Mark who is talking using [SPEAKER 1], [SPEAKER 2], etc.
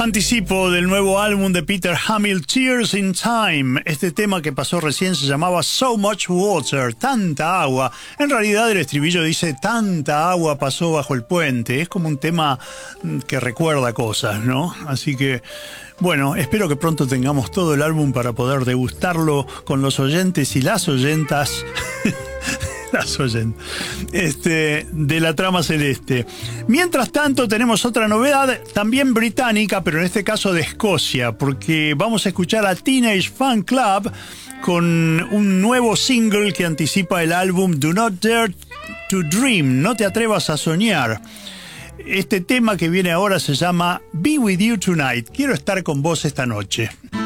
[SPEAKER 1] Anticipo del nuevo álbum de Peter Hamill, Tears in Time. Este tema que pasó recién se llamaba So Much Water, tanta agua. En realidad el estribillo dice tanta agua pasó bajo el puente. Es como un tema que recuerda cosas, ¿no? Así que, bueno, espero que pronto tengamos todo el álbum para poder degustarlo con los oyentes y las oyentas. De la trama celeste. Mientras tanto tenemos otra novedad, también británica, pero en este caso de Escocia, porque vamos a escuchar a Teenage Fan Club con un nuevo single que anticipa el álbum Do Not Dare to Dream, no te atrevas a soñar. Este tema que viene ahora se llama Be With You Tonight, quiero estar con vos esta noche.